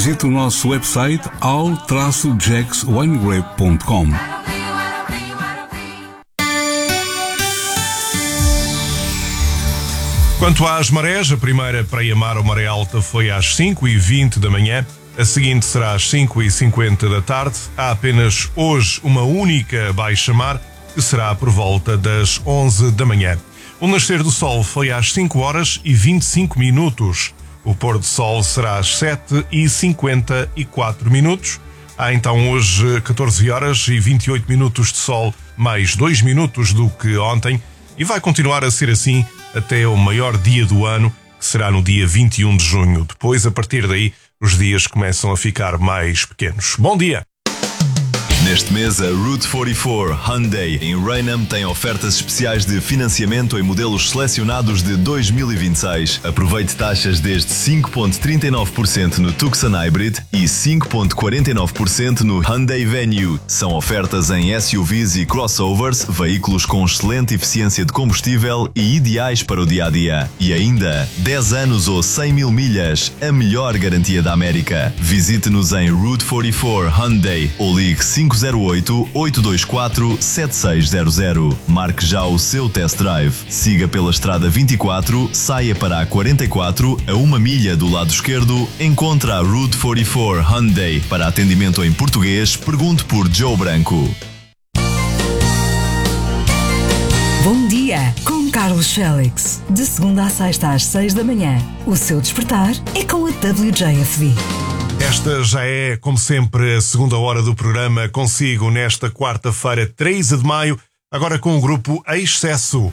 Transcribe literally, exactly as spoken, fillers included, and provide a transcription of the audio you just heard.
visite o nosso website all traço jacks wine grape ponto com. Quanto às marés, a primeira para Iamar ou Maré Alta foi às cinco e vinte da manhã, a seguinte será às cinco e cinquenta da tarde. Há apenas hoje uma única baixa-mar, que será por volta das onze da manhã. O nascer do sol foi às cinco horas e vinte e cinco minutos. O pôr do sol será às sete e cinquenta e quatro minutos. Há então hoje catorze horas e vinte e oito minutos de sol, mais dois minutos do que ontem, e vai continuar a ser assim até o maior dia do ano, que será no dia vinte e um de junho. Depois, a partir daí, os dias começam a ficar mais pequenos. Bom dia! Neste mês, a Route quarenta e quatro Hyundai em Raynham tem ofertas especiais de financiamento em modelos selecionados de dois mil e vinte e seis. Aproveite taxas desde cinco vírgula trinta e nove por cento no Tucson Hybrid e cinco vírgula quarenta e nove por cento no Hyundai Venue. São ofertas em S U Vs e crossovers, veículos com excelente eficiência de combustível e ideais para o dia-a-dia. E ainda, dez anos ou cem mil milhas, a melhor garantia da América. Visite-nos em Route quarenta e quatro Hyundai ou ligue cinco zero oito, oito dois quatro, sete seis zero zero. Marque já o seu test drive. Siga pela estrada vinte e quatro, saia para a quarenta e quatro, a uma milha do lado esquerdo, encontra a Route quarenta e quatro Hyundai. Para atendimento em português, pergunte por Joe Branco. Bom dia, com Carlos Félix. De segunda a sexta às seis da manhã. O seu despertar é com a W J F D. Esta já é, como sempre, a segunda hora do programa consigo nesta quarta-feira, três de maio, agora com o grupo Excesso.